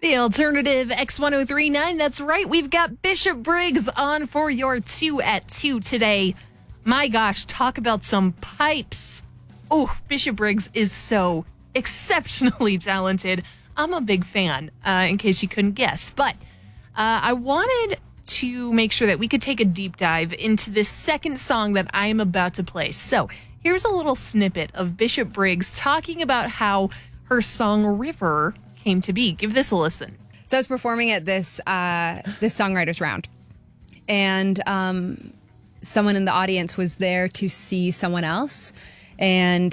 The alternative X1039. That's right. We've got Bishop Briggs on for your 2 at 2 today. My gosh, talk about some pipes. Oh, Bishop Briggs is so exceptionally talented. I'm a big fan, in case you couldn't guess. But I wanted to make sure that we could take a deep dive into this second song that I am about to play. So here's a little snippet of Bishop Briggs talking about how her song River came to be. Give this a listen. So I was performing at this songwriters round, and someone in the audience was there to see someone else, and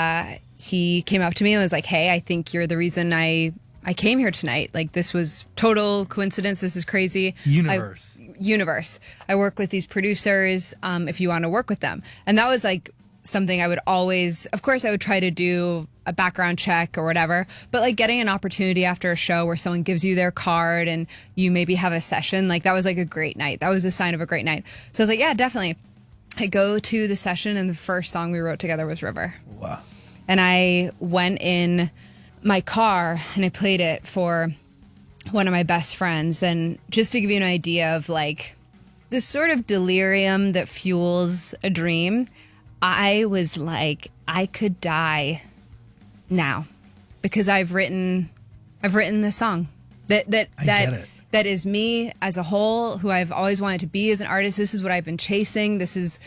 he came up to me and was like, "Hey, I think you're the reason I came here tonight. Like, this was total coincidence. This is crazy. Universe. I work with these producers. If you want to work with them." And that was like something I would always, of course, I would try to do a background check or whatever, but like getting an opportunity after a show where someone gives you their card and you maybe have a session, like that was like a great night. That was a sign of a great night. So I was like, yeah, definitely. I go to the session and the first song we wrote together was River. Wow. And I went in my car and I played it for one of my best friends. And just to give you an idea of like this sort of delirium that fuels a dream, I was like, I could die now because I've written this song that is me as a whole, who I've always wanted to be as an artist. This is what I've been chasing.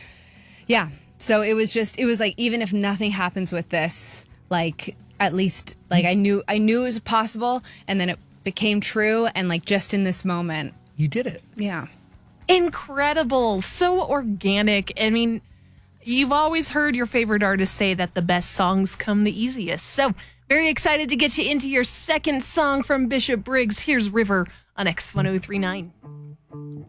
So it was like, even if nothing happens with this, like at least like I knew it was possible, and then it became true, and like just in this moment You did it. Yeah. Incredible. So organic. I mean, you've always heard your favorite artists say that the best songs come the easiest. So very excited to get you into your second song from Bishop Briggs. Here's River on X1039.